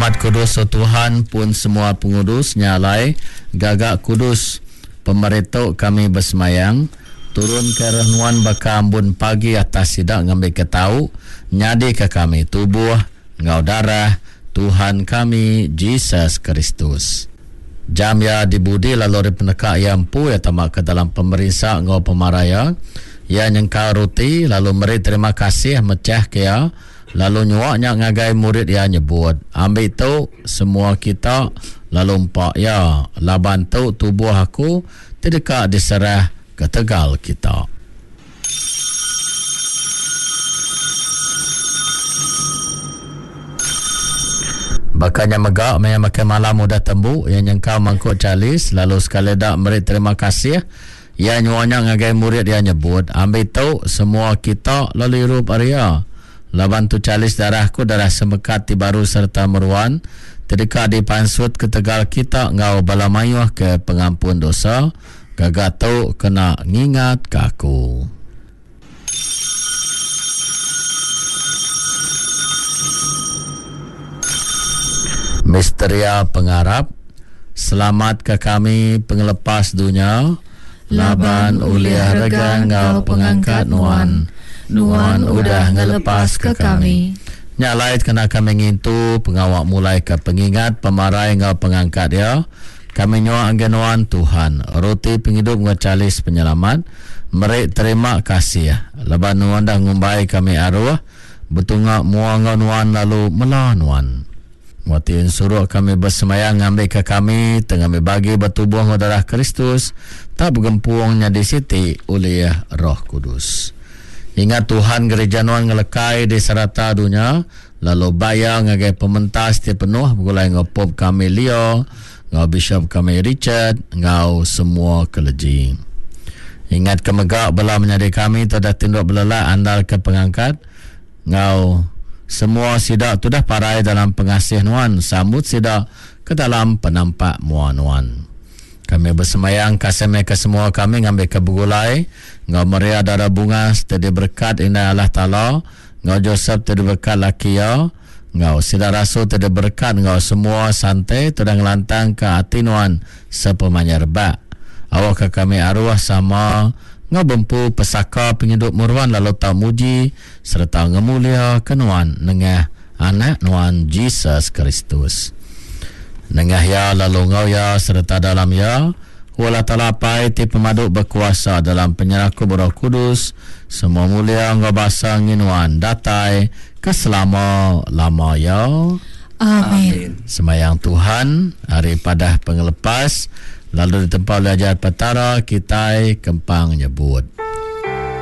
Selamat kudus Tuhan pun semua pengurus nyalai gagak kudus pemerintah kami bersemayang turun ke renuan baka ambun pagi atas sidak ngambil ketau nyadi ke kami tubuh ngau darah Tuhan kami Jesus Kristus. Jam ya dibudi lalu peneka yang pu ya tamak ke dalam pemerintah ngau pemaraya ya nyengkau roti lalu meri terima kasih mecah ke ya lalu nyuaknya ngagai murid ya nyebut ambil tu semua kita lalu empak ya laban tu tubuh aku tidak diserah ke tegal kita. Bakanya megak yang makan malam mudah tembuk yang nyengkau mangkuk calis lalu sekali dak meri terima kasih ya nyuaknya ngagai murid ya nyebut ambil tu semua kita lalu irup area laban tu calis darahku darah semekat ti baru serta meruan tedeka dipansut ke tegal kita ngau balamayuh ke pengampun dosa gagak tu kena ngingat kaku. Misteria pengarap selamat ke kami pengelepas dunia laban uliah rega ngau pengangkat nuan udah ngelepas ke kami. Nyalait kena kami ngintu pengawak mulai ke pengingat pemarai ngau pengangkat ya. Kami nyoa anggenuan Tuhan roti penghidup ngacalis penyelamat merek terima kasih leban nuan dah ngumbai kami arwah betungak muangau nuan lalu melawan Watin suruh kami bersemayang ngambil ke kami tengah bagi bertubuh darah Kristus tak bergempuangnya di siti oleh Roh Kudus. Ingat Tuhan gereja nuan ngelekai di serata dunia lalu bayang ngagai pementas ti penuh begulai ngopop kami Leo ngau Bishop kami Richard ngau semua keleji. Ingat kemegak bela menyadi kami tidak tinduk belelak andal ke pengangkat ngau semua sidak tu dah parai dalam pengasih nuan sambut sidak ke dalam penampak muan nuan. Kami bersemayang kasih ke semua kami ngambil ke begulai ngau Maria darah bunga tadi berkat indah Allah Ta'ala ngau Joseph tadi berkat laki ya ngau sidak rasul tadi berkat ngau semua santai tudang lantang ke hati nuan sepemanya rebak awak ke kami arwah sama ngau bempu pesaka penghidup muruan lalu tak muji serta ngemulia kenuan nengah anak nuan Jesus Kristus nengah ya lalu ngau ya serta dalam ya wala talapai ti pemaduk berkuasa dalam penyerahku Roh Kudus semua mulia ngau basa nginuan datai keselama-lama ya. Amin. Semayang Tuhan hari pada pengelepas lalu di tempat belajar petara kita kempang nyebut